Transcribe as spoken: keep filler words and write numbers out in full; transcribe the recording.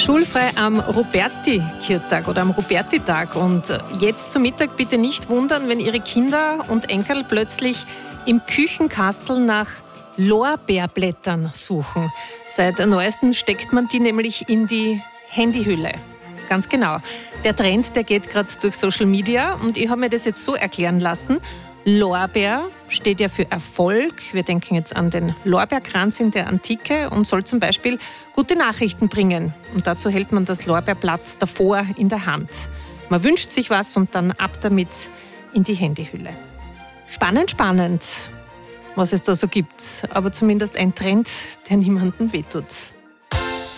Schulfrei am Roberti-Kirtag oder am Roberti-Tag. Und jetzt zum Mittag bitte nicht wundern, wenn Ihre Kinder und Enkel plötzlich im Küchenkastel nach Lorbeerblättern suchen. Seit neuestem steckt man die nämlich in die Handyhülle. Ganz genau. Der Trend, der geht gerade durch Social Media und ich habe mir das jetzt so erklären lassen. Lorbeer steht ja für Erfolg. Wir denken jetzt an den Lorbeerkranz in der Antike und soll zum Beispiel gute Nachrichten bringen. Und dazu hält man das Lorbeerblatt davor in der Hand. Man wünscht sich was und dann ab damit in die Handyhülle. Spannend, spannend, was es da so gibt. Aber zumindest ein Trend, der niemandem wehtut.